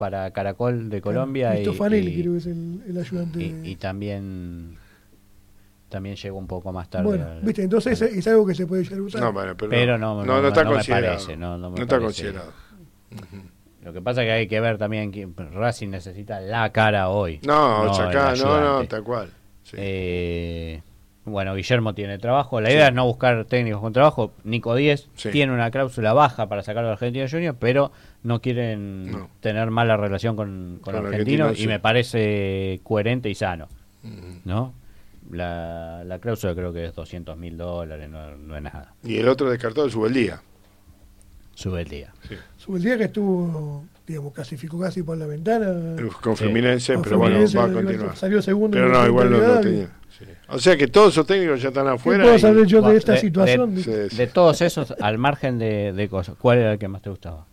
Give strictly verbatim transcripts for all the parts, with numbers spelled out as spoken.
para Caracol de Colombia. Cristo y, Fanelli, y, creo que es el, el ayudante. Y, y también también llegó un poco más tarde. Bueno, al, viste, entonces al, es algo que se puede llegar a usar. No, bueno, pero, pero no, no, no, no, no, está no me considerado. parece. No, no, me no está parece. considerado. Uh-huh. Lo que pasa es que hay que ver también que Racing necesita la cara hoy. No, no, Chacá, no, no, tal cual. Sí. Eh, bueno, Guillermo tiene trabajo. La idea sí. es no buscar técnicos con trabajo. Nico Díez sí. tiene una cláusula baja para sacarlo de Argentina Junior, pero no quieren no. tener mala relación con, con, con Argentino, Argentino y sí. me parece coherente y sano. Uh-huh. ¿No? La, la cláusula creo que es doscientos mil dólares, no, no es nada. Y el otro descartado es Subeldía. Subeldía. Sí. Subeldía que estuvo, digamos, clasificó casi por la ventana. Con Fluminense, sí. pero Fluminense, bueno, va a continuar. Salió segundo. Pero no, igual no lo tenía. Sí. O sea que todos esos técnicos ya están afuera. ¿Qué puedo saber y... yo de esta de, situación? De, de, de todos esos, al margen de, de cosas, ¿cuál era el que más te gustaba?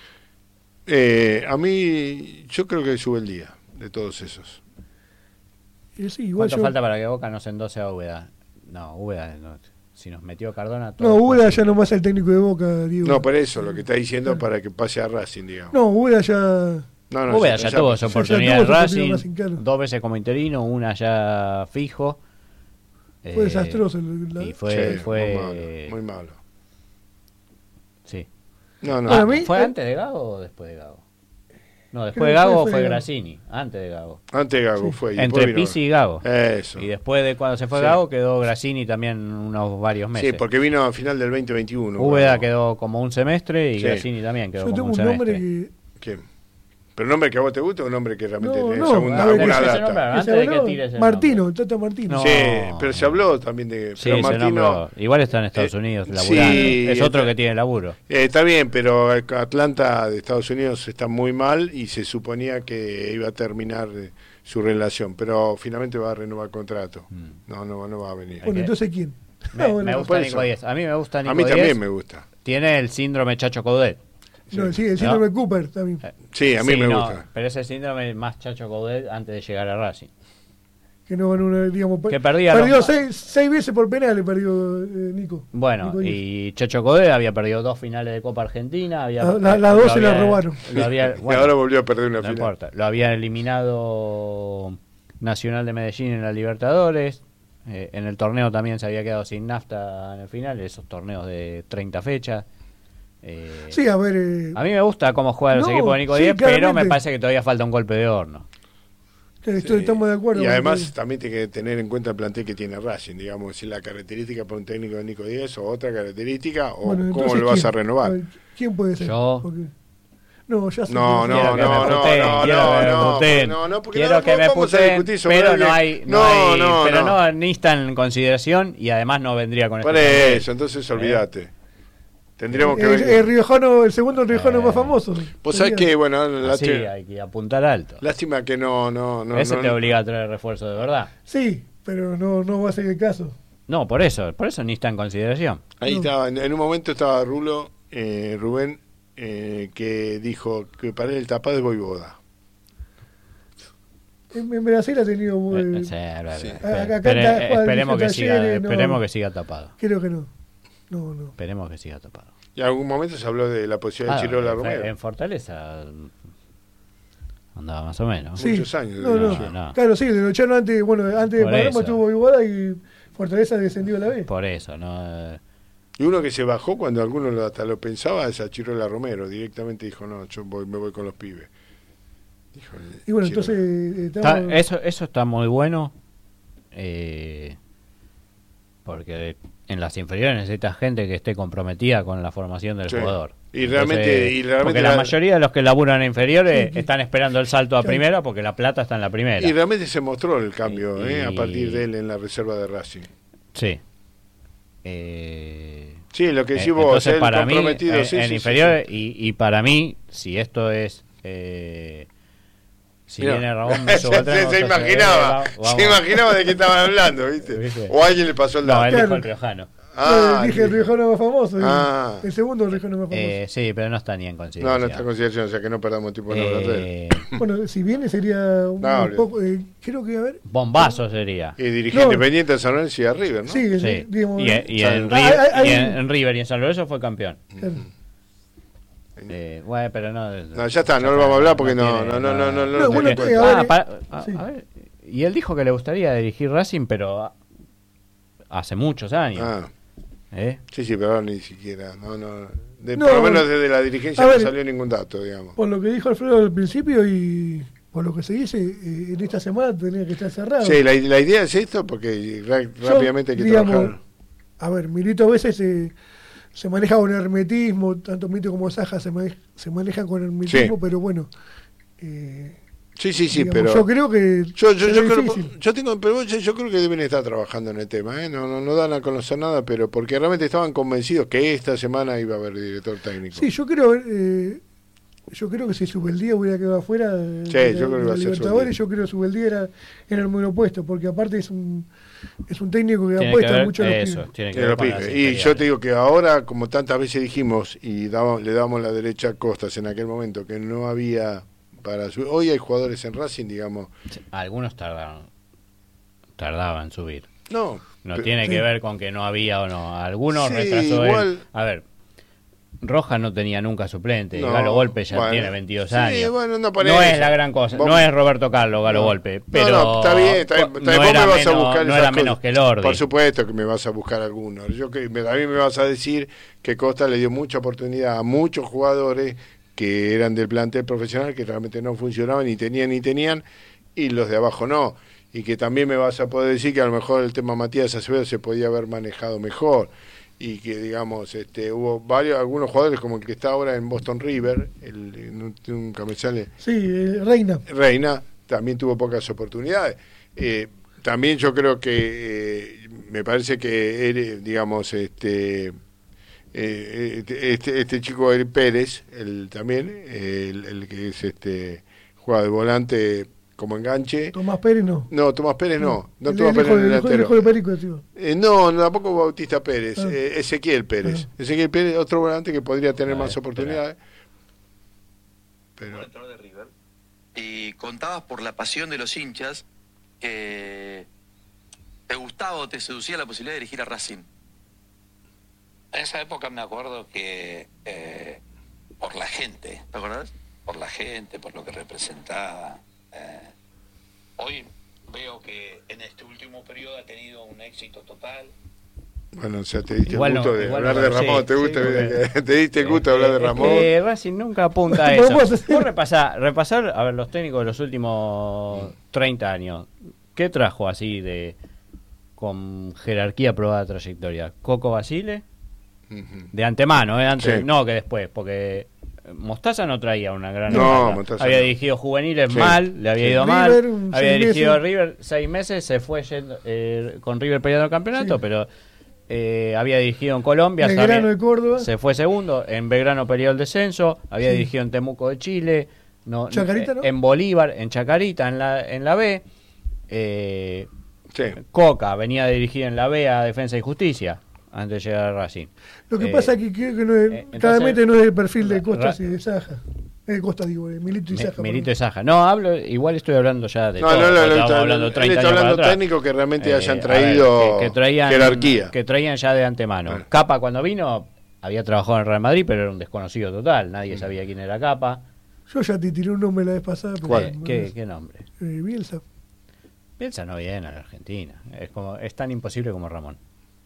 Eh, a mí, yo creo que Subeldía, de todos esos. Eh, sí, igual ¿Cuánto yo... falta para que Boca nos endose a Úbeda? No, Úbeda, no, si nos metió Cardona... No, Úbeda ya no más el técnico de Boca, Diego. No, por eso, lo que está diciendo es para que pase a Racing, digamos. No, Úbeda ya... No, no, Úbeda ya, ya tuvo su oportunidad en Racing, Racing claro. dos veces como interino, una ya fijo. Fue eh, desastroso. La... Y fue... Sí, fue... Muy, malo, muy malo. Sí. No, no. Ah, mí, ¿Fue eh... antes de Gago o después de Gago? No, después de Gago fue, fue Grassini, antes de Gago. Antes de Gago sí. fue. Y entre Pizzi y Gago. Eso. Y después de cuando se fue sí. Gago quedó Grassini también unos varios meses. Sí, porque vino a final del veinte veintiuno. Úbeda quedó como un semestre y sí. Grassini también quedó Yo como tengo un, un semestre. Nombre que... ¿Quién? ¿Pero un nombre que a vos te gusta o un nombre que realmente no, tiene no, segunda, alguna data? Nombre, antes de que tires el Martino, el Tata Martino. No, sí, pero se habló también de... Sí, pero Martino, igual está en Estados Unidos eh, laburando. Sí, es otro está, que tiene laburo. Eh, está bien, pero Atlanta de Estados Unidos está muy mal y se suponía que iba a terminar eh, su relación, pero finalmente va a renovar contrato. Mm. No, no, no va a venir. Bueno, entonces ¿quién? Me, no, bueno, me gusta Nico Díez. A mí me gusta Nico A mí Díez. también me gusta. Tiene el síndrome Chacho Coudet. Sí. No, sí, el síndrome ¿no? Cooper también. Sí, a mí sí, me no, gusta. Pero ese síndrome más Chacho Coudet antes de llegar a Racing. Que no ganó una, digamos, que perdía perdió los... seis, seis veces por penales, perdió eh, Nico. Bueno, Nico y Chacho Coudet había perdido dos finales de Copa Argentina. Había, la, la, la dos se la robaron. Lo había, bueno, y ahora volvió a perder una no final. No importa. Lo había eliminado Nacional de Medellín en la Libertadores. Eh, en el torneo también se había quedado sin nafta en el final, esos torneos de treinta fechas. Eh, sí, a ver. Eh, a mí me gusta cómo juegan los no, equipos de Nico sí, Díez, pero me parece que todavía falta un golpe de horno. Estoy, sí. Estamos de acuerdo. Y además también tiene que tener en cuenta el plantel que tiene Racing, digamos, si la característica para un técnico de Nico Díez o otra característica, o bueno, cómo lo vas ¿quién? a renovar. A ver, ¿quién puede ser? Yo. Porque... No, ya sé no, no, no, no, no, no, no, no, no, porque quiero no, que me puteen, pero no hay, no, hay, no, pero no, no ni está en consideración y además no vendría con por este eso, entonces olvídate. Tendríamos que el, ver. El riojano, el segundo riojano eh, más famoso. Pues sabes que, bueno, sí, hay que apuntar alto. Lástima que no, no, no. Ese no, te no. obliga a traer refuerzo de verdad. Sí, pero no, no va a ser el caso. No, por eso, por eso ni está en consideración. Ahí no. estaba, en, en un momento estaba Rulo, eh, Rubén, eh, que dijo que para él el tapado es Voivoda. En, en Brasil ha tenido muy... Eh, sí, sí. Acá, Pero, acá, eh, esperemos que siga, talleres, esperemos no. que siga tapado. Creo que no. No, no. Esperemos que siga tapado. Y en algún momento se habló de la posibilidad ah, de Chirola en, Romero. En Fortaleza andaba más o menos. Sí. Muchos años. No, no. No, no. Claro, sí, de lo echaron antes, bueno, antes de Por Palermo eso. estuvo Iguala y Fortaleza descendió a la vez. Por eso, no. Y uno que se bajó cuando alguno lo, hasta lo pensaba es a Chirola Romero. Directamente dijo, no, yo voy, me voy con los pibes. Dijo, y bueno, Chirola. entonces... Eh, está, eso, eso está muy bueno. Eh, porque en las inferiores necesitas gente que esté comprometida con la formación del sí. jugador. Y realmente, Entonces, y realmente porque la, la mayoría de los que laburan en inferiores sí, están esperando el salto a sí. primera porque la plata está en la primera. y realmente se mostró el cambio y, eh, a partir de él en la reserva de Racing. Sí. Eh, sí, lo que decís eh, vos, entonces el para mí, comprometido. en, sí, en sí, inferiores, sí, sí. Y, y para mí, si esto es... Eh, si Mirá. viene Ramón me se, se, se imaginaba, vamos. se imaginaba de qué estaban hablando, ¿viste? ¿Viste? O alguien le pasó el dato. No, él Claro. dijo el riojano. Ah, eh, dije el riojano más famoso. Ah. El segundo riojano más famoso. Eh, sí, pero no está ni en no, consideración. no está en consideración, o sea que no perdamos tiempo en hablar de él. Eh, Bueno, si viene sería un, No, un poco... Eh, creo que, a ver... bombazo sería. Y dirigente No. independiente de San Lorenzo y a River, ¿no? Sí, Sí. digamos... Y, y, O sea, en hay- River, hay- y hay- en, en River y en San Lorenzo fue campeón. Claro. Eh, bueno, pero no. No, ya está, no lo vamos a hablar porque no, no, no, no, no, no. Bueno, a ver, a ver, y él dijo que le gustaría dirigir Racing, pero hace muchos años. Ah. ¿Eh? Sí, sí, pero ni siquiera, no, no. De, no por lo menos desde la dirigencia ver, no salió ningún dato, digamos. Por lo que dijo Alfredo al principio y por lo que se dice, eh, en esta semana tenía que estar cerrado. Sí, la, la idea es esto, porque ra- Yo, rápidamente hay que digamos, trabajar. A ver, Milito a veces se, se maneja con hermetismo, tanto Milito como Saja se, maneja, se manejan con hermetismo, sí. Pero bueno. Eh, Sí, sí, sí, digamos, pero yo creo que yo yo, yo, creo, yo tengo pero yo, yo creo que deben estar trabajando en el tema, ¿eh? no, no no dan a conocer nada, pero porque realmente estaban convencidos que esta semana iba a haber director técnico. Sí, yo creo eh, yo creo que si Subeldía hubiera quedado afuera de, sí, de, yo creo que de Libertadores, yo creo que Subeldía era, era el número puesto, porque aparte es un es un técnico que tiene apuesta que ver, mucho a los eso, pibes. Tiene que ver ver con los pibes. Y yo te digo que ahora, como tantas veces dijimos y damos, le damos la derecha a Costas en aquel momento, que no había para subir. Hoy hay jugadores en Racing, digamos. Algunos tardaron, tardaban en subir. No. No pero, tiene sí. que ver con que no había o no. Algunos sí, retrasó igual... él. A ver, Rojas no tenía nunca suplente. No, Galo Volpe ya bueno, tiene veintidós sí, años. Bueno, no, no es la gran cosa. Vos... No es Roberto Carlos, Galo no. Volpe. Pero no, no, está bien. Está bien. No vos me vas menos, a buscar no era menos que Lordi. Por supuesto que me vas a buscar algunos. Yo que, a mí me vas a decir que Costa le dio mucha oportunidad a muchos jugadores que eran del plantel profesional, que realmente no funcionaban, ni tenían ni tenían, y los de abajo no. Y que también me vas a poder decir que a lo mejor el tema Matías Acevedo se podía haber manejado mejor, y que, digamos, este hubo varios, algunos jugadores como el que está ahora en Boston River, el, no, nunca me sale... Sí, eh, Reina. Reina, también tuvo pocas oportunidades. Eh, también yo creo que, eh, me parece que, él, digamos, este... Eh, este, este chico Eric Pérez, el, también, el, el que es este juega de volante como enganche. Tomás Pérez no. No, Tomás Pérez no. No, el, Tomás el Pérez el delantero. El Perico, tío. Eh, no, no, tampoco Bautista Pérez. Ah. Eh, Ezequiel Pérez. Ah. Ezequiel Pérez, otro volante que podría tener ah, más oportunidades. Pero... de River. Y contabas por la pasión de los hinchas que te gustaba o te seducía la posibilidad de dirigir a Racing. En esa época me acuerdo que eh, por la gente, ¿te acordás? Por la gente, por lo que representaba. Eh, hoy veo que en este último periodo ha tenido un éxito total. Bueno, o sea, te diste igual el gusto no, de igual hablar no, de Ramón, sí, te gusta, sí, porque... te diste el gusto de hablar de Ramón. Eh, Racing nunca apunta a eso. Vos repasá, repasar, a ver, los técnicos de los últimos treinta años, ¿qué trajo así de con jerarquía probada trayectoria? Coco Basile. De antemano, ¿eh? Antes, sí. No que después, porque Mostaza no traía una gran... No, Mostaza había no. dirigido juveniles sí. mal, le había sí. ido River, mal, había dirigido a River seis meses, se fue yendo, eh, con River peleando el campeonato, sí. pero eh, había dirigido en Colombia, Belgrano de Córdoba, se fue segundo, en Belgrano peleó el descenso, había sí. dirigido en Temuco de Chile, no, Chacarita, ¿no? en Bolívar, en Chacarita, en la, en la B, eh, sí. Coca venía de dirigir en la B a Defensa y Justicia antes de llegar a Racing. Lo que eh, pasa es que creo que no es, eh, claramente no es el perfil de Costas y de Saja. Eh, Costa, digo, de Milito y Saja. Milito y Saja. No, hablo, igual estoy hablando ya de no, todo. No, no, no, estamos no, hablando él treinta está años hablando para técnico que realmente eh, hayan traído ver, que, que traían, jerarquía. Que traían ya de antemano. Ah. Capa cuando vino había trabajado en el Real Madrid, pero era un desconocido total. Nadie mm. sabía quién era Capa. Yo ya te tiré un nombre la vez pasada. ¿Cuál? ¿Qué, ¿Qué nombre? Eh, Bielsa. Bielsa no viene a la Argentina. Es, como, es tan imposible como Ramón.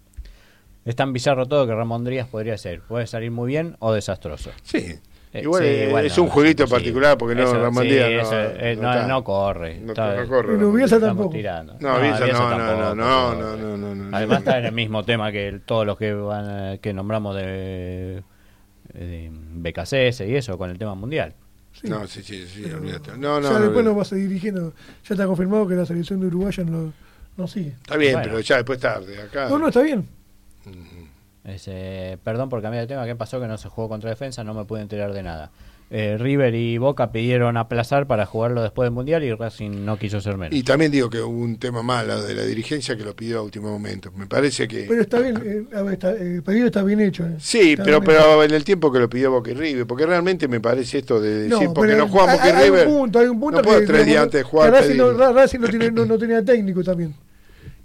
Es tan bizarro todo que Ramón Díaz podría ser. Puede salir muy bien o desastroso. Sí. Eh, igual, sí, es, igual es no, un jueguito sí, particular porque eso, no Ramón sí, Díaz no, eso, eh, no, no, no corre. No, está, no corre. No, Bielsa tampoco. Tirando. No, no, Bielsa, Bielsa no, tampoco, no, no, no, no, no, no. Además está en el mismo tema que el, todos los que van que nombramos de, de B K C S y eso con el tema mundial. Sí. No, sí, sí, sí, olvídate. No, no, ya no, después no vas a seguir dirigiendo. Ya está confirmado que la selección de Uruguay no, no sigue. Está bien, bueno. pero ya después tarde. Acá. No, no, está bien. Uh-huh. Ese, perdón por cambiar de tema, ¿qué pasó? Que no se jugó contra Defensa, no me pude enterar de nada. Eh, River y Boca pidieron aplazar para jugarlo después del Mundial y Racing no quiso ser menos. Y también digo que hubo un tema malo de la dirigencia que lo pidió a último momento. Me parece que... Pero está bien, eh, a ver, está, el pedido está bien hecho. Eh. Sí, está pero, bien pero hecho. en el tiempo que lo pidió Boca y River, porque realmente me parece esto de decir, no, porque no juega Boca y hay, River... Hay un punto, hay un punto no puedo que... tres días antes de jugar... Racing no, Racing no, tiene, no, no tenía técnico también.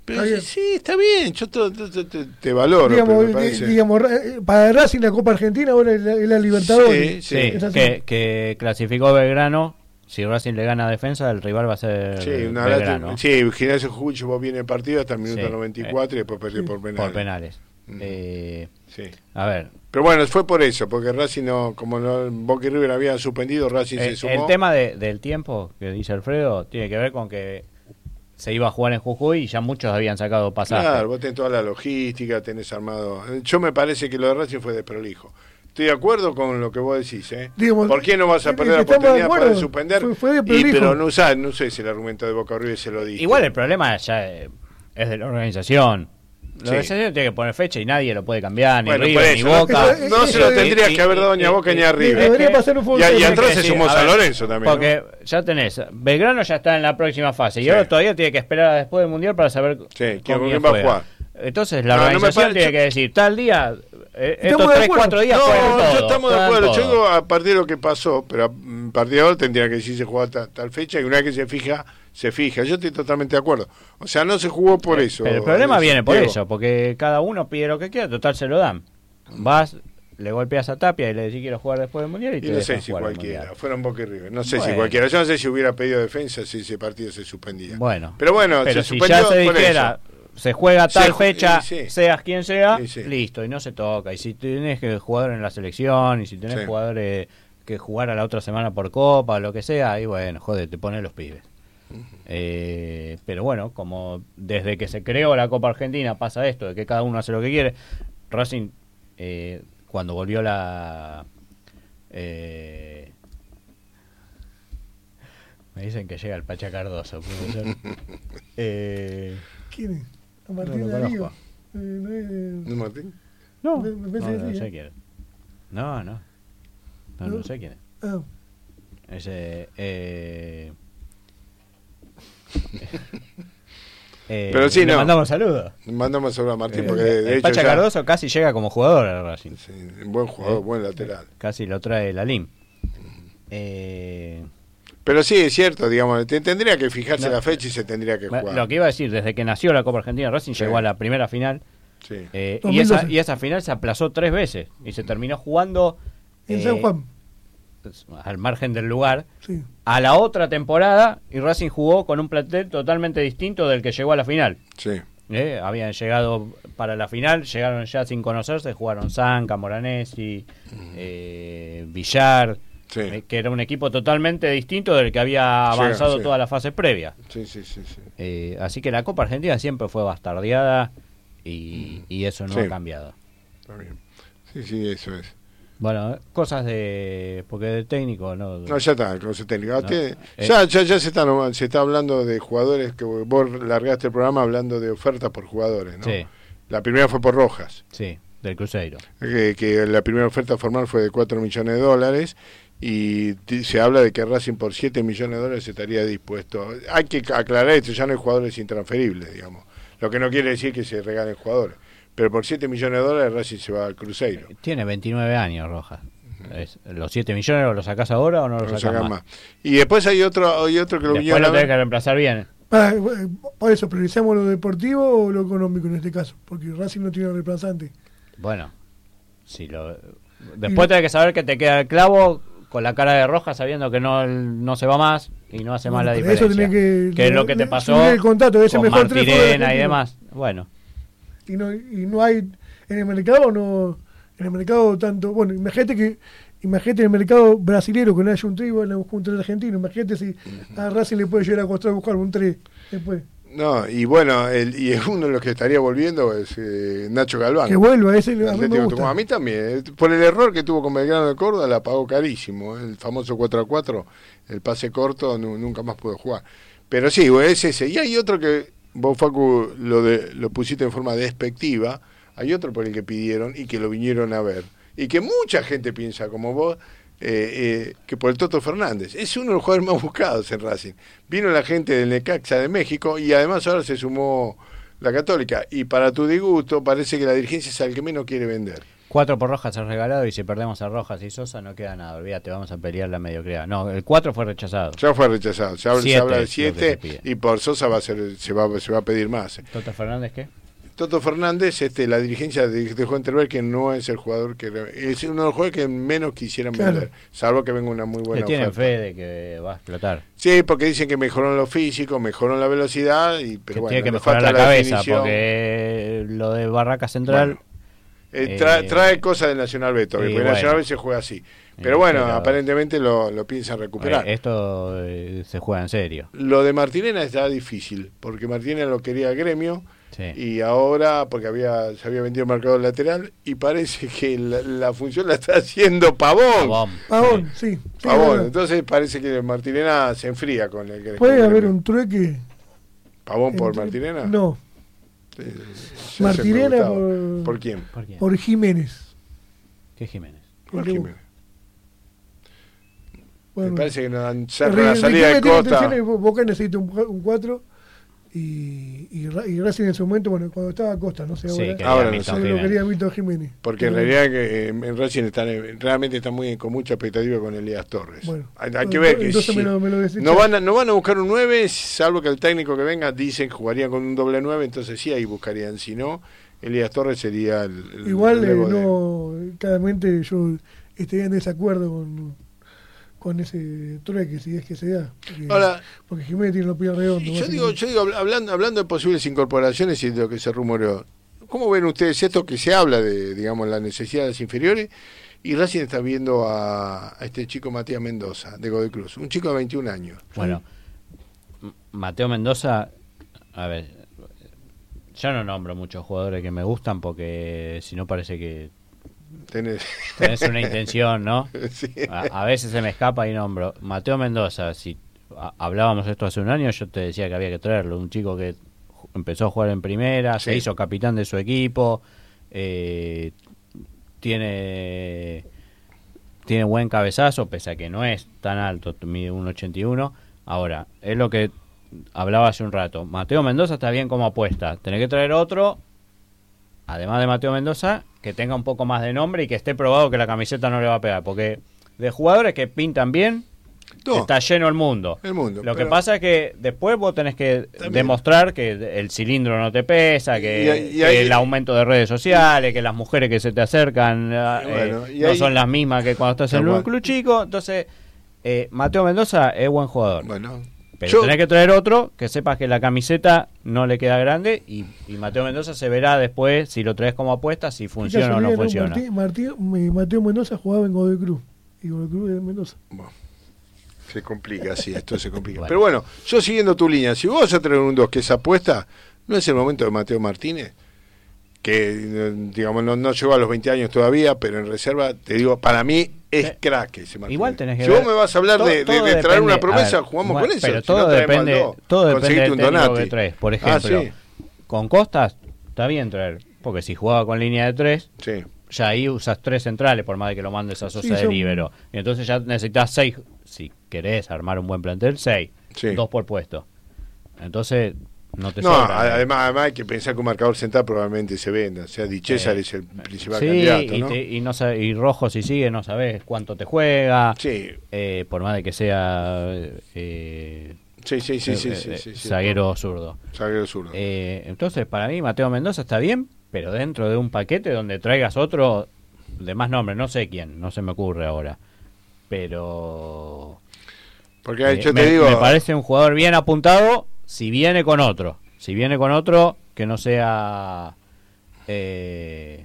Pero ¿Está sí, está bien, yo te, te, te, te valoro. Digamos, me parece... digamos, para Racing la Copa Argentina ahora es la, es la Libertadores. Sí, sí, sí que, que clasificó Belgrano. Si Racing le gana a Defensa, el rival va a ser sí, una Belgrano. Sí, Gimnasia Jujuy llevó bien el partido hasta el minuto sí, noventa y cuatro eh, y después perdió sí, por penales. Por penales. Mm. Eh, sí. A ver. Pero bueno, fue por eso, porque Racing, no, como no, Boca y River habían suspendido, Racing eh, se sumó. El tema de, del tiempo que dice Alfredo tiene que ver con que se iba a jugar en Jujuy y ya muchos habían sacado pasaje. Claro, vos tenés toda la logística, tenés armado. Yo me parece que lo de Racing fue desprolijo. Estoy de acuerdo con lo que vos decís, ¿eh? Digamos, ¿por qué no vas a perder la oportunidad para suspender? Fue, fue y, pero no, usá, no sé si el argumento de Boca River se lo dice. Igual el problema ya es de la organización. La sí. organización tiene que poner fecha y nadie lo puede cambiar, ni bueno, River, ni Boca. No, no se lo tendría y, que haber dado ni a Boca y, ni a River. Debería pasar un y, y atrás se sumó San Lorenzo también. Porque ¿no? ya tenés, Belgrano ya está en la próxima fase y sí. ahora todavía tiene que esperar después del Mundial para saber sí, quién, quién va a jugar. Entonces la no, organización no tiene que decir, tal día, eh, estos tres, cuatro días no, juegan todo. Yo estamos de acuerdo, yo digo a partir de lo que pasó, pero a partir de ahora tendría que decir se juega tal, tal fecha y una vez que se fija, se fija. Yo estoy totalmente de acuerdo. O sea, no se jugó por eh, eso. Pero el problema viene por Diego. eso, porque cada uno pide lo que quiera, total se lo dan. Vas, le golpeas a Tapia y le decís quiero jugar después del Mundial y, y te no sé si cualquiera, fueron Boca y River, no sé bueno. si cualquiera, yo no sé si hubiera pedido defensa si ese partido se suspendía. Bueno, pero bueno, pero se si suspendió ya se dijera se juega tal se, fecha, sí. seas quien sea, sí. listo, y no se toca. Y si tenés que jugar en la selección, y si tenés sí. jugadores que jugar a la otra semana por Copa, o lo que sea, y bueno, joder, te ponen los pibes. Uh-huh. Eh, pero bueno, como desde que se creó la Copa Argentina pasa esto, de que cada uno hace lo que quiere, Racing, eh, cuando volvió la... Eh, me dicen que llega el Pacha Cardoso. eh, ¿Quién es? ¿A Martín no lo Darío? conozco. Eh, ¿No es ¿No Martín? No, me, me no, no, no sí, sé ¿eh? quién es. No, no. No, no, no sé quién es. Ah. Ese... Eh, eh, Pero sí, le no. mandamos saludos. Mandamos saludos a Martín, Eh, porque de, de el hecho Pacha ya... Cardoso casi llega como jugador al Racing. Sí, buen jugador, eh, buen lateral. Casi lo trae la L I M. Eh... Pero sí, es cierto, digamos, te, tendría que fijarse no, la fecha y se tendría que jugar. Lo que iba a decir, desde que nació la Copa Argentina, Racing sí. llegó a la primera final. Sí. Eh, y, esa, y esa final se aplazó tres veces y se terminó jugando en eh, San Juan, al margen del lugar, sí. a la otra temporada, y Racing jugó con un plantel totalmente distinto del que llegó a la final. Sí. Eh, habían llegado para la final, llegaron ya sin conocerse, jugaron Zanca, Moranesi, uh-huh. eh, Villar. Sí. Eh, que era un equipo totalmente distinto del que había avanzado sí, sí. toda la fase previa. Sí, sí, sí, sí. Eh, así que la Copa Argentina siempre fue bastardeada y, mm. y eso no sí. ha cambiado. Está bien. Sí, sí, eso es. Bueno, cosas de... porque de técnico, ¿no? No, ya está, cosas técnicas. ¿No? Eh, ya, ya, ya se, está, se está hablando de jugadores, que vos largaste el programa hablando de ofertas por jugadores, ¿no? Sí. La primera fue por Rojas. Sí, del Cruzeiro. Que, que la primera oferta formal fue de cuatro millones de dólares. Y se habla de que Racing por siete millones de dólares estaría dispuesto. Hay que aclarar esto, ya no hay jugadores intransferibles, digamos. Lo que no quiere decir que se regalen jugadores. Pero por siete millones de dólares Racing se va al Cruzeiro. Tiene veintinueve años, Rojas. Uh-huh. Es, ¿Los siete millones los sacás ahora o no los no sacás más? más? Y después hay otro, hay otro que lo Después lo tenés que reemplazar bien. Ah, por eso, ¿priorizamos lo deportivo o lo económico en este caso? Porque Racing no tiene reemplazante. Bueno, si lo... después y... tenés que saber que te queda el clavo... con la cara de Roja sabiendo que no no se va más y no hace bueno, más la diferencia. Eso que, que es lo que te pasó el contrato, ese con mejor Martirena y demás. Bueno. Y no, y no hay en el mercado, no en el mercado tanto... Bueno, imagínate que imagínate en el mercado brasilero que no haya un tres, van a buscar un tres argentino. Imagínate si a Racing le puede llegar a costar buscar un tres después. No, y bueno, el, y uno de los que estaría volviendo es eh, Nacho Galván. Que vuelva, ese a mí, me gusta. A mí también, por el error que tuvo con Belgrano de Córdoba, la pagó carísimo, ¿eh? El famoso cuatro a cuatro, el pase corto, no, nunca más pudo jugar. Pero sí, es ese. Y hay otro que vos, Facu, lo, de, lo pusiste en forma despectiva, hay otro por el que pidieron y que lo vinieron a ver. Y que mucha gente piensa como vos, Eh, eh, que por el Toto Fernández. Es uno de los jugadores más buscados en Racing. Vino la gente del Necaxa de México y además ahora se sumó la Católica. Y para tu disgusto parece que la dirigencia es el que menos quiere vender. cuatro por Rojas es regalado y si perdemos a Rojas y Sosa no queda nada. Olvídate, vamos a pelear la mediocridad. No, el cuatro fue rechazado. Ya fue rechazado. Se habla, siete, se habla de siete y por Sosa va a ser, se va, se va a pedir más. ¿Toto Fernández qué? Toto Fernández, este, la dirigencia dejó entrever que no es el jugador que es uno de los jugadores que menos quisieran claro. vender, salvo que venga una muy buena que tienen oferta. fe de que va a explotar. Sí, porque dicen que mejoró en lo físico, mejoró en la velocidad, y pero que bueno, tiene que mejorar la, la cabeza, definición. Porque lo de Barraca Central bueno, eh, trae, trae cosas del Nacional B, porque el bueno, Nacional B se juega así. Pero bueno, pero, aparentemente lo, lo piensan recuperar. Eh, esto eh, se juega en serio. Lo de Martinena está difícil, porque Martinena lo quería el Gremio. Sí. Y ahora, porque había se había vendido el marcador lateral, y parece que la, la función la está haciendo Pavón. Pavón, Pavón sí. sí Pavón, bueno. Entonces parece que Martinena se enfría con el Gremio. ¿Puede haber un trueque? ¿Pavón por entre... Martinena? No. Sí, Martinena por... ¿Por quién? ¿Por quién? Por Jiménez. ¿Qué Jiménez? Por Jiménez. Bueno, me parece que nos dan cerra la salida de Costa. Boca necesita un cuatro y, y, y Racing en su momento, bueno, cuando estaba Costa, no sé, ahora, sí, ahora no se lo quería Milton Jiménez. Porque en realidad que en Racing están, realmente están muy con mucha expectativa con Elías Torres. Bueno, hay, hay que ver que entonces si, me lo, me lo no, van a, no van a buscar un nueve, salvo que el técnico que venga dicen que jugarían con un doble nueve, entonces sí, ahí buscarían. Si no, Elías Torres sería el... el igual, el eh, no, de... claramente yo estaría en desacuerdo con... con ese trueque, si es que se da. Porque, Ahora, porque Jiménez tiene los pies redondos. Yo digo, yo digo hablando, hablando de posibles incorporaciones y de lo que se rumoreó, ¿cómo ven ustedes esto que se habla de, digamos, las necesidades inferiores? Y Racing está viendo a, a este chico Matías Mendoza, de Godoy Cruz, un chico de veintiún años. Bueno, Mateo Mendoza, a ver, yo no nombro muchos jugadores que me gustan porque si no parece que Tenés. Tenés una intención, ¿no? Sí. A, a veces se me escapa y nombro. Mateo Mendoza, si a, hablábamos esto hace un año, yo te decía que había que traerlo. Un chico que empezó a jugar en primera, sí. se hizo capitán de su equipo, eh, tiene tiene buen cabezazo, pese a que no es tan alto, mide uno ochenta y uno. Ahora, es lo que hablaba hace un rato. Mateo Mendoza está bien como apuesta. Tenés que traer otro, además de Mateo Mendoza, que tenga un poco más de nombre y que esté probado que la camiseta no le va a pegar, porque de jugadores que pintan bien no, está lleno el mundo. El mundo. Lo que pasa es que después vos tenés que también demostrar que el cilindro no te pesa, que, y, y hay, que el aumento de redes sociales, que las mujeres que se te acercan bueno, eh, no hay, son las mismas que cuando estás en un club chico. Entonces, eh, Mateo Mendoza es buen jugador. Bueno. Pero Yo, tenés que traer otro que sepas que la camiseta no le queda grande y, y Mateo Mendoza se verá después si lo traes como apuesta, si funciona o no funciona. Martí, Martí, Mateo Mendoza jugaba en Godoy Cruz y Godoy Cruz es Mendoza. Bueno, se complica, sí, esto se complica. Bueno. Pero bueno, yo siguiendo tu línea, si vos vas a traer un dos que es apuesta, ¿no es el momento de Mateo Martínez? Que, digamos, no, no llegó a los veinte años todavía, pero en reserva, te digo, para mí es eh, crack ese Martínez. Igual tenés que si ver, vos me vas a hablar todo, de, de, todo de traer depende, una promesa, ver, jugamos bueno, con eso. Pero si todo, no depende, dos, todo depende del un técnico Donati. que traes. Por ejemplo, ah, sí. con Costas está bien traer, porque si jugaba con línea de tres, sí. ya ahí usas tres centrales, por más de que lo mandes a Sosa sí, de son... líbero. Y entonces ya necesitas seis, si querés armar un buen plantel, seis, sí. dos por puesto. Entonces... No, te no sobra, además, además hay que pensar que un marcador central probablemente se venda. O sea, Di César eh, es el principal sí, candidato, y, ¿no? te, y, no sabe, y Rojo, si sigue, no sabes cuánto te juega. Sí. Eh, por más de que sea. Eh, sí, sí, sí, eh, sí, eh, sí, sí, sí, zaguero zurdo. Zaguero zurdo. Eh, entonces, para mí, Mateo Mendoza está bien, pero dentro de un paquete donde traigas otro de más nombre. No sé quién, no se me ocurre ahora. Pero. Porque eh, yo me, te digo. Me parece un jugador bien apuntado si viene con otro. Si viene con otro que no sea eh,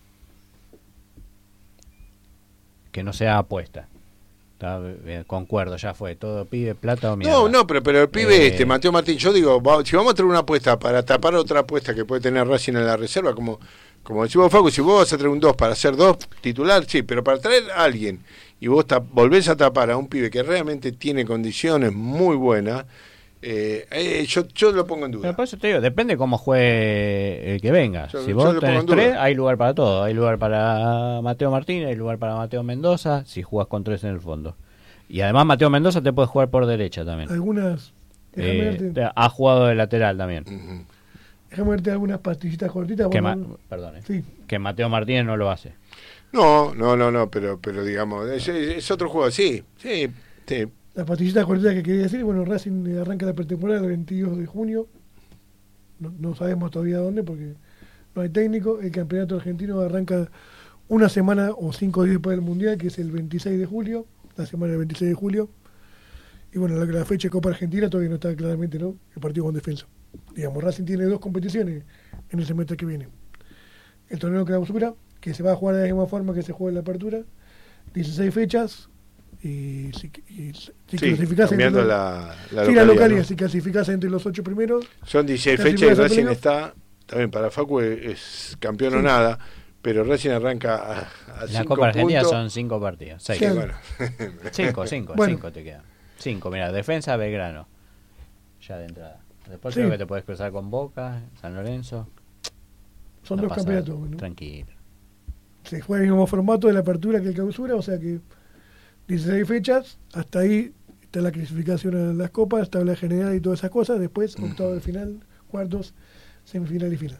que no sea apuesta. Está bien, concuerdo, ya fue. Todo pibe, plata o mierda. No, no, pero, pero el pibe eh, este, Mateo Martín, yo digo, va, si vamos a traer una apuesta para tapar otra apuesta que puede tener Racing en la reserva, como, como decimos Facu, si vos vas a traer un dos para hacer dos titular, sí, pero para traer a alguien y vos ta- volvés a tapar a un pibe que realmente tiene condiciones muy buenas, Eh, eh, yo, yo lo pongo en duda. Pero por eso te digo, depende cómo juegue el que venga. Yo, si vos tenés tres, hay lugar para todo. Hay lugar para Mateo Martínez, hay lugar para Mateo Mendoza, si jugás con tres en el fondo. Y además Mateo Mendoza te puede jugar por derecha también. Algunas... Eh, ha jugado de lateral también. Uh-huh. Déjame verte algunas pastillitas cortitas. Que, bueno, ma- perdón, eh. sí. que Mateo Martínez no lo hace. No, no, no, no, pero, pero digamos, es, es otro juego, sí, sí, sí. Las pastillitas cortitas que quería decir, bueno, Racing arranca la pretemporada el veintidós de junio. No, no sabemos todavía dónde porque no hay técnico. El campeonato argentino arranca una semana o cinco días después del Mundial, que es el veintiséis de julio, la semana del veintiséis de julio. Y bueno, la, la fecha de Copa Argentina todavía no está claramente, ¿no? El partido con Defensa. Digamos, Racing tiene dos competiciones en el semestre que viene. El torneo clausura, que se va a jugar de la misma forma que se juega en la apertura, dieciséis fechas, y si, y, si Sí, clasificás entre cambiando los, la, la sí, la localidad, localidad, ¿no? si clasificás entre los ocho primeros, Son dieciséis fechas y clasificás a Racing playoff. está, también para Facu es, es campeón o Sí. nada, pero Racing arranca a, a La cinco Copa Argentina puntos. son cinco partidos. Seis. Sí, Claro. bueno. Cinco, cinco, Bueno. cinco te quedan. Cinco, mira, Defensa, Belgrano. Ya de entrada. Después Sí. creo que te puedes cruzar con Boca, San Lorenzo. son No dos pasa campeonatos. nada. Bueno. Tranquilo. Se juega el mismo formato de la apertura que el clausura, o sea que dieciséis fechas, hasta ahí está la clasificación a las copas, tabla general y todas esas cosas, después octavo de final, cuartos, semifinal y final.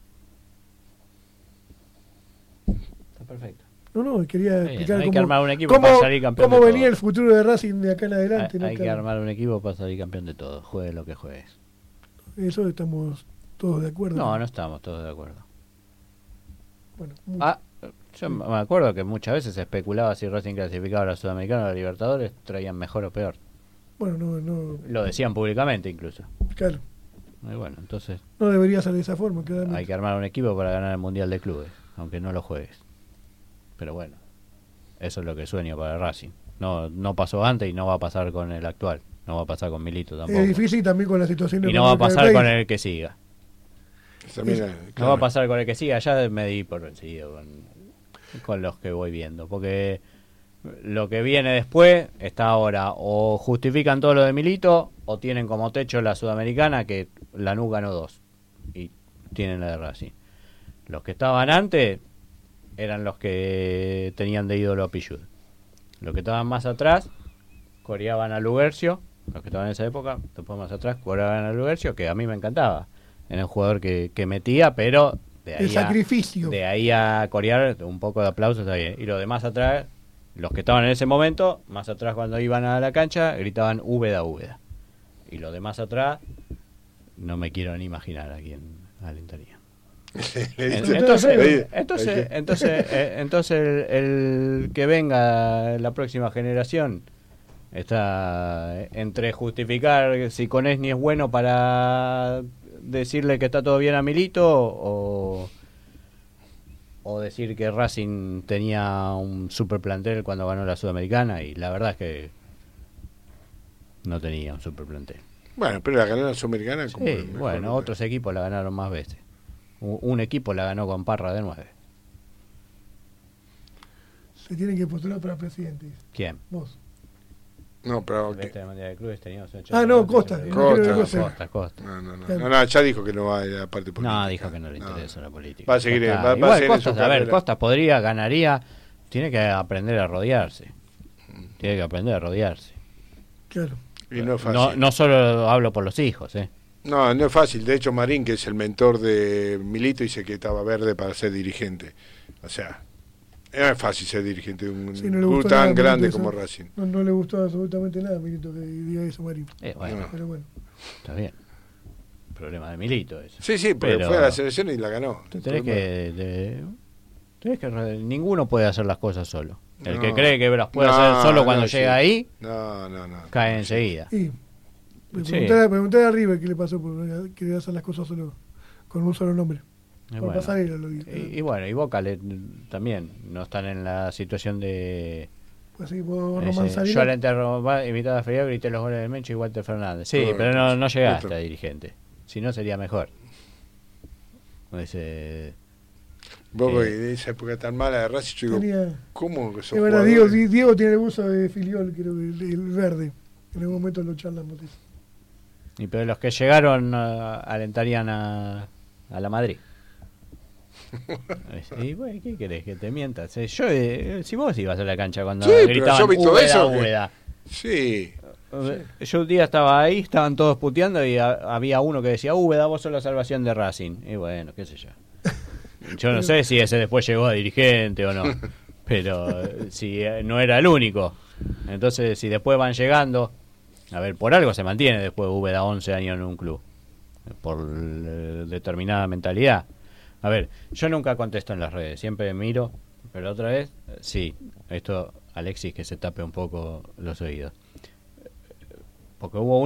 Está perfecto. No, no, quería Bien, explicar hay cómo, que armar un equipo cómo- para salir campeón cómo de venía todo. el futuro de Racing de acá en adelante. Hay, ¿no? hay que Claro. armar un equipo para salir campeón de todo. Juegue lo que juegues. Eso estamos todos de acuerdo. No, no estamos todos de acuerdo. Bueno, mucho. Ah, yo me acuerdo que muchas veces se especulaba si Racing clasificaba a la Sudamericana o a la Libertadores, traían mejor o peor. Bueno, no, no, Lo decían públicamente incluso. claro, Y bueno, entonces no debería ser de esa forma, claramente. hay que armar un equipo para ganar el Mundial de Clubes, aunque no lo juegues. Pero bueno, eso es lo que sueño para Racing. No, no pasó antes y no va a pasar con el actual. No va a pasar con Milito tampoco. Es difícil también con la situación Y no va a económica pasar del con país. el que siga. También, No claro. va a pasar con el que siga, ya me di por vencido con, con los que voy viendo, porque lo que viene después está ahora, o justifican todo lo de Milito, o tienen como techo la Sudamericana, que Lanús ganó dos, y tienen la de Racing. Los que estaban antes eran los que tenían de ídolo a Pichud. Los que estaban más atrás, coreaban a Lugercio, los que estaban en esa época, después más atrás, coreaban a Lugercio, que a mí me encantaba. Era un jugador que, que metía, pero de ahí, El sacrificio. A, de ahí a corear un poco de aplauso está bien. Y los demás atrás, los que estaban en ese momento, más atrás cuando iban a la cancha, gritaban Úbeda, Úbeda. Y los demás atrás, no me quiero ni imaginar a quién alentaría. Le diste- Entonces, le di- entonces, le di- entonces, eh, entonces el, el que venga la próxima generación está entre justificar si Conesni es bueno para decirle que está todo bien a Milito o, o decir que Racing tenía un super plantel cuando ganó la Sudamericana, y la verdad es que no tenía un super plantel. Bueno, pero la ganó la Sudamericana como el Sí, mejor bueno, lugar. otros equipos la ganaron más veces. U- Un equipo la ganó con Parra de nueve. Se tienen que postular para presidente. ¿Quién? Vos. No, pero En que- este Mundial de Clubes teníamos Ah, no, Costa. Costa, Costa. Costa, Costa. no, no, no, Claro. no, no, ya dijo que no va a ir a la parte política. No, dijo que no le interesa la política. Va a seguir, Costa- va- va a igual seguir en Costa, su a ver, carrera. Costa podría, ganaría, tiene que aprender a rodearse. Tiene que aprender a rodearse. Claro. Y no es No, fácil. no solo hablo por los hijos, ¿eh? No, no es fácil. De hecho, Marín, que es el mentor de Milito, dice que estaba verde para ser dirigente. O sea, no es fácil ser dirigente de un Sí, no le club gustó tan nada, grande Milito, como eso. Racing. No, no le gustó absolutamente nada, Milito, que diga eso, Marín. Eh, bueno, No. Pero bueno. está bien. Problema de Milito eso. Sí, sí, pero, Pero- fue a la selección y la ganó. Tenés que, de- tenés que re- ninguno puede hacer las cosas solo. El No. que cree que las puede No, hacer solo no, cuando sí. llega ahí, No, no, no. cae Sí. enseguida. Y me Sí. pregunté, pregunté a River qué le pasó por querer hacer las cosas solo con un solo nombre. Y Por bueno, pasarela lo digo. y, y bueno, y Boca le- también no están en la situación de... Pues sí, vos, ese- Román Salina. yo al entrar invitado a Feriado grité los goles de Mencho y Walter Fernández. Sí, Claro, pero no, no llegaste otro. a dirigente. Si no, sería mejor. Ese, Vos, Eh. porque de esa época tan mala de Racing, yo digo, Tenía, ¿cómo que es sos verdad, Diego, jugadores? Di- Diego tiene el uso de filiol, creo que el, el verde. En algún momento lo charlamos. eso. y pero los que llegaron ah, alentarían a, a la Madrid. Y bueno, ¿qué querés? Que te mientas. Eh, Yo, eh, si vos ibas a la cancha cuando Sí, pero gritaban yo vi todo Úbeda, eso, que- Úbeda. Sí, Sí. Yo un día estaba ahí, estaban todos puteando y a, había uno que decía, Úbeda, vos sos la salvación de Racing. Y bueno, qué sé yo. Yo no sé si ese después llegó a dirigente o no, pero si no era el único. Entonces, si después van llegando, a ver, por algo se mantiene después Úbeda once años en un club, por eh, determinada mentalidad. A ver, yo nunca contesto en las redes, siempre miro, pero otra vez, sí, esto Alexis que se tape un poco los oídos. Porque hubo